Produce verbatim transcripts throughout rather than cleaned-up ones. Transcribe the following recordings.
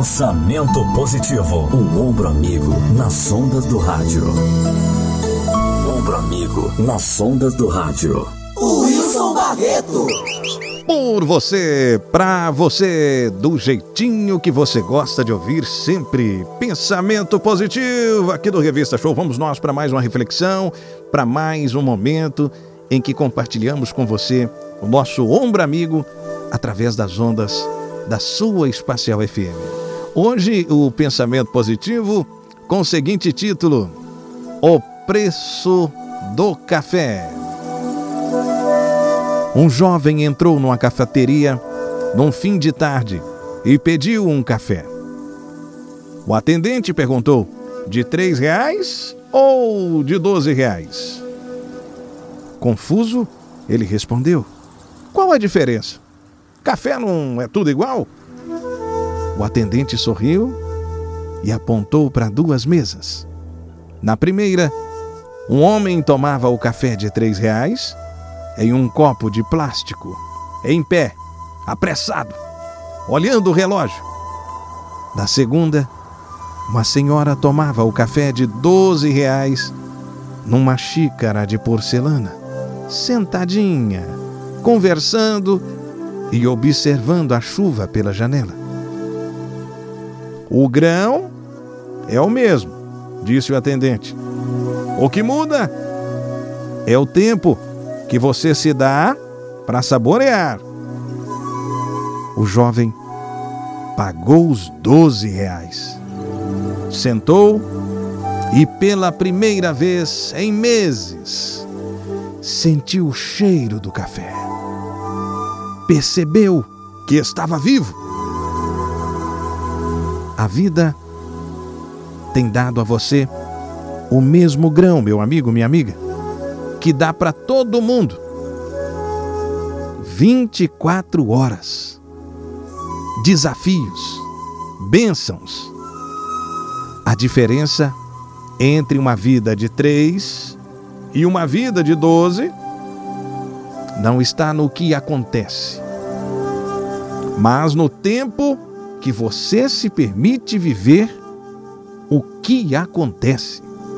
Pensamento positivo, o ombro amigo nas ondas do rádio. Ombro amigo nas ondas do rádio. O Wilson Barreto. Por você, pra você, do jeitinho que você gosta de ouvir sempre. Pensamento positivo aqui do Revista Show. Vamos nós para mais uma reflexão, para mais um momento em que compartilhamos com você o nosso ombro amigo através das ondas da sua Espacial F M. Hoje o pensamento positivo com o seguinte título: O preço do café. Um jovem entrou numa cafeteria num fim de tarde e pediu um café. O atendente perguntou: de três reais ou de doze reais? Confuso, ele respondeu: qual a diferença? Café não é tudo igual? O atendente sorriu e apontou para duas mesas. Na primeira, um homem tomava o café de três reais em um copo de plástico, em pé, apressado, olhando o relógio. Na segunda, uma senhora tomava o café de doze reais numa xícara de porcelana, sentadinha, conversando e observando a chuva pela janela. O grão é o mesmo, disse o atendente. O que muda é o tempo que você se dá para saborear. O jovem pagou os doze reais. Sentou e pela primeira vez em meses sentiu o cheiro do café. Percebeu que estava vivo. A vida tem dado a você o mesmo grão, meu amigo, minha amiga, que dá para todo mundo. vinte e quatro horas. Desafios, bênçãos. A diferença entre uma vida de três e uma vida de doze não está no que acontece, mas no tempo que você se permite viver o que acontece.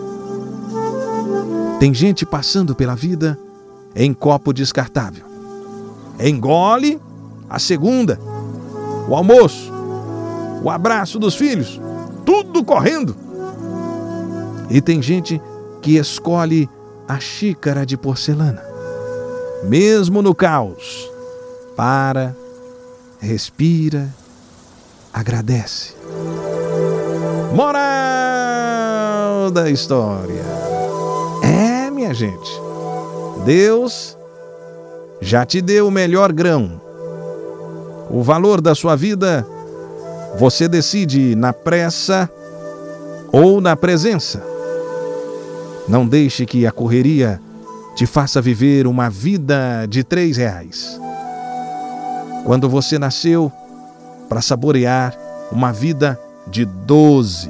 Tem gente passando pela vida em copo descartável. Engole a segunda, o almoço, o abraço dos filhos, tudo correndo. E tem gente que escolhe a xícara de porcelana. Mesmo no caos, para, respira, agradece. Moral da história. É, minha gente, Deus já te deu o melhor grão. O valor da sua vida você decide na pressa ou na presença. Não deixe que a correria te faça viver uma vida de três reais. Quando você nasceu para saborear uma vida de doze.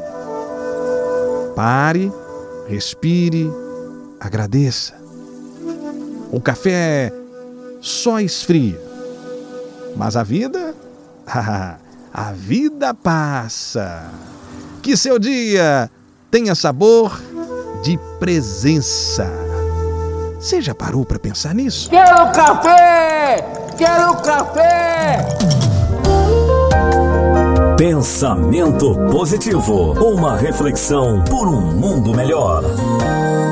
Pare, respire, agradeça. O café só esfria, mas a vida, a vida passa. Que seu dia tenha sabor de presença. Você já parou para pensar nisso? Quero café! Quero café! Pensamento positivo, uma reflexão por um mundo melhor.